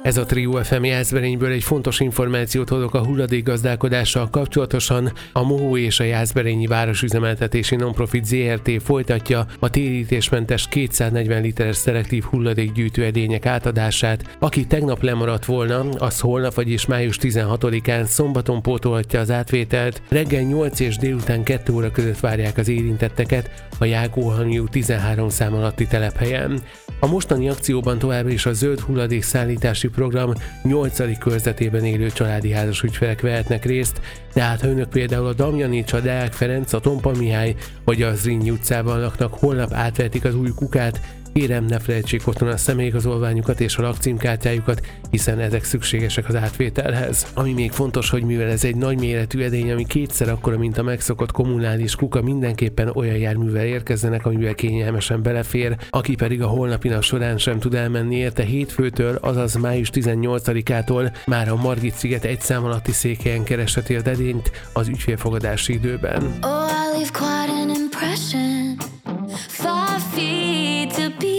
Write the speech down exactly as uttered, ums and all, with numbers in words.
Ez a Trio ef em Jászberényből egy fontos információt hozok a hulladékgazdálkodással kapcsolatosan. A Mohó és a Jászberényi Városüzemeltetési Nonprofit zé er té folytatja a térítésmentes kétszáznegyven literes szelektív hulladékgyűjtő edények átadását. Aki tegnap lemaradt volna, az holnap, vagyis május tizenhatodikán szombaton pótolhatja az átvételt. Reggel nyolc és délután kettő óra között várják az érintetteket a Jágóalmi út tizenhárom szám alatti telephelyen. A mostani akcióban továbbra is a zöld hulladék szállítási program nyolcadik körzetében élő családi házas ügyfelek vehetnek részt, tehát ha önök például a Damjanics, Deák Ferenc, a Tompa Mihály vagy a Zrínyi utcában laknak, holnap átvehetik az új kukát, kérem, ne felejtsék otthon a személyigazolványukat és a lakcímkártyájukat, hiszen ezek szükségesek az átvételhez. Ami még fontos, hogy mivel ez egy nagy méretű edény, ami kétszer akkora, mint a megszokott kommunális kuka, mindenképpen olyan járművel érkezzenek, amivel kényelmesen belefér. Aki pedig a holnapi nap során sem tud elmenni érte, hétfőtől, azaz május tizennyolcadikától már a Margit-sziget egy szám alatti székhelyen keresheti az edényt az ügyfélfogadási időben. Oh, I leave quite an impression. Five feet to be